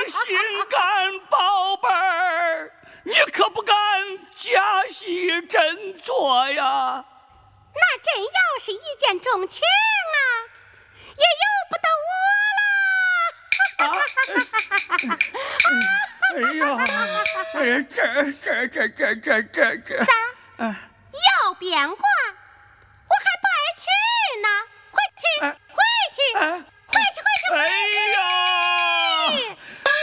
心肝宝贝儿，你可不敢假戏真做呀？ 那真要是一见钟情啊，也由不得我了。 哎呀，这， 咋？要变卦？